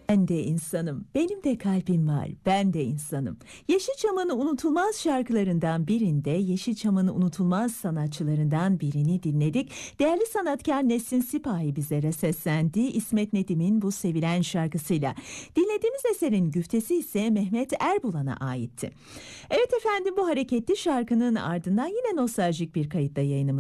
Ben de insanım, benim de kalbim var, ben de insanım. Yeşilçam'ın unutulmaz şarkılarından birinde Yeşilçam'ın unutulmaz sanatçılarından birini dinledik. Değerli sanatkar Nesin Sipahi bizlere seslendi İsmet Nedim'in bu sevilen şarkısıyla. Dinlediğimiz eserin güftesi ise Mehmet Erbulan'a aitti. Evet efendim, bu hareketli şarkının ardından yine nostaljik bir kayıtta yayınımız